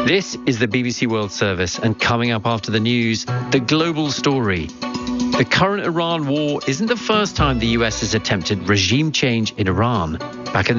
This is the BBC World Service, and coming up after the news, the global story. The current Iran war isn't the first time the US has attempted regime change in Iran. Back in